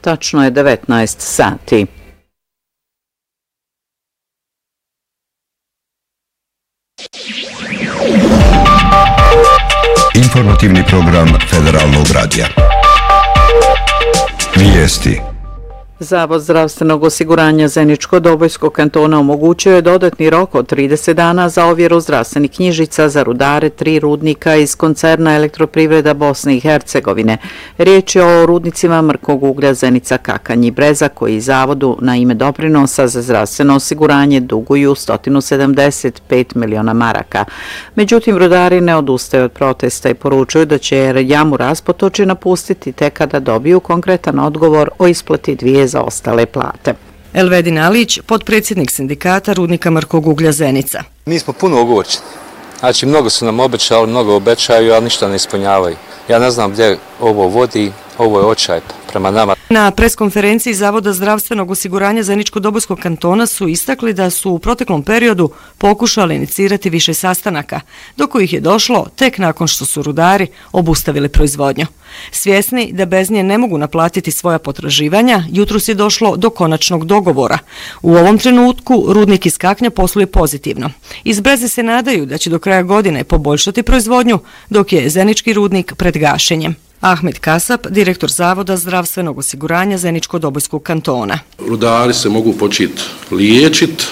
tačno je 19 sati. Informativni program Federalnog radija. Vijesti. Zavod zdravstvenog osiguranja Zeničko-Dobojskog kantona omogućio je dodatni rok od 30 dana za ovjeru zdravstvenih knjižica za rudare 3 rudnika iz koncerna Elektroprivreda Bosne i Hercegovine. Riječ je o rudnicima mrkog uglja Zenica, Kakanj i Breza koji zavodu na ime doprinosa za zdravstveno osiguranje duguju 175 miliona maraka. Međutim, rudari ne odustaju od protesta i poručuju da će jamu Raspotoči napustiti tek kada dobiju konkretan odgovor o isplati 2 za ostale plate. Elvedin Alić, potpredsjednik sindikata rudnika mrkog uglja Zenica. Mi smo puno ogorčeni. Znači, mnogo su nam obećali, mnogo obećaju, ali ništa ne ispunjavaju. Ja ne znam gdje ovo vodi, ovo je očaj prema nama. Na preskonferenciji Zavoda zdravstvenog osiguranja Zeničko-Dobojskog kantona su istakli da su u proteklom periodu pokušali inicirati više sastanaka, do kojih je došlo tek nakon što su rudari obustavili proizvodnju. Svjesni da bez nje ne mogu naplatiti svoja potraživanja, jutros je došlo do konačnog dogovora. U ovom trenutku rudnik iz Kaknja posluje pozitivno. Iz Breze se nadaju da će do kraja godine poboljšati proizvodnju, dok je Zenički rudnik pred gašenjem. Ahmed Kasap, direktor Zavoda zdravstvenog osiguranja Zeničko-Dobojskog kantona. Rudari se mogu početi liječiti,